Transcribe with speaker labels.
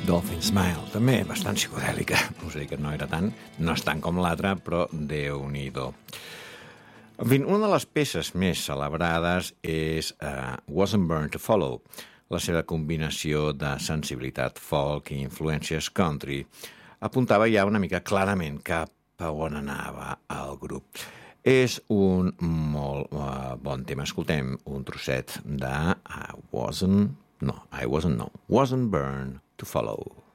Speaker 1: Dolphin Smile, també bastant psicodèlica. O sigui que no era tant, no és tant com l'altra, però Déu-n'hi-do. En fi, una de les peces més celebrades és Wasn't Born to Follow. La seva combinació de sensibilitat folk i influències country apuntava ja una mica clarament cap a on anava el grup. És un molt bon tema. Escoltem un trosset de Wasn't Born to Follow.